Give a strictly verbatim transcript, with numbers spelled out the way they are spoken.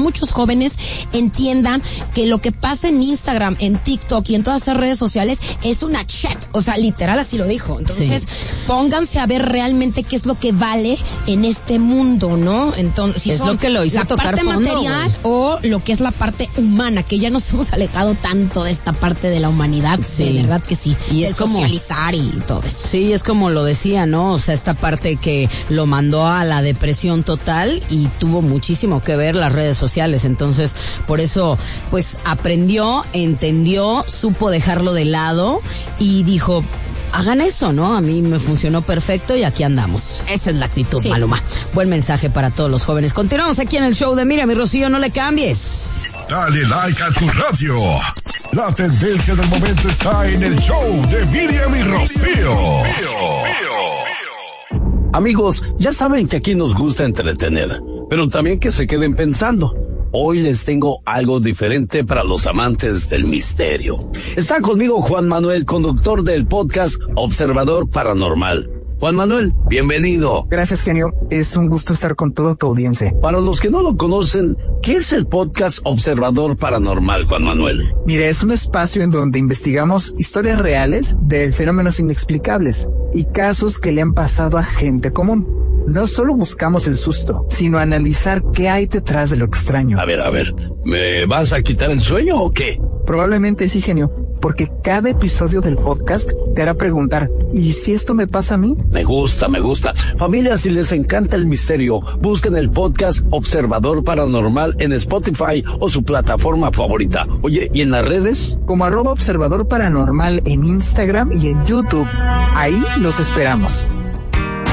muchos jóvenes entiendan que lo que pasa en Instagram, en TikTok y en todas esas redes sociales es una chat, o sea, literal así lo dijo. Entonces, sí. pónganse a ver realmente qué es lo que vale en este mundo, ¿no? Entonces, si es lo que lo hizo la tocar parte fondo, material güey. o lo que es la parte humana, que ya nos hemos alejado tanto de esta parte de la humanidad, sí. de verdad que sí. Y de es como socializar y todo eso. Sí, es como lo decía, ¿no? O sea, esta parte que lo mandó a la depresión total y tuvo muchísimo que ver las redes sociales. Entonces, por eso, pues aprendió, entendió, supo dejarlo de lado y dijo, hagan eso, ¿no? A mí me funcionó perfecto y aquí andamos. Esa es la actitud, sí. Maluma. Buen mensaje para todos los jóvenes. Continuamos aquí en el show de Miriam y Rocío, no le cambies. Dale like a tu radio. La tendencia del momento está en el show de Miriam y Rocío. Amigos, ya saben que aquí nos gusta entretener, pero también que se queden pensando. Hoy les tengo algo diferente para los amantes del misterio. Está conmigo Juan Manuel, conductor del podcast Observador Paranormal. Juan Manuel, bienvenido. Gracias, genio. Es un gusto estar con toda tu audiencia. Para los que no lo conocen, ¿qué es el podcast Observador Paranormal, Juan Manuel? Mire, es un espacio en donde investigamos historias reales de fenómenos inexplicables y casos que le han pasado a gente común. No solo buscamos el susto, sino analizar qué hay detrás de lo extraño. A ver, a ver, ¿me vas a quitar el sueño o qué? Probablemente sí, genio, porque cada episodio del podcast te hará preguntar, ¿y si esto me pasa a mí? Me gusta, me gusta. Familia, si les encanta el misterio, busquen el podcast Observador Paranormal en Spotify o su plataforma favorita. Oye, ¿y en las redes? Como arroba Observador Paranormal en Instagram y en YouTube. Ahí los esperamos.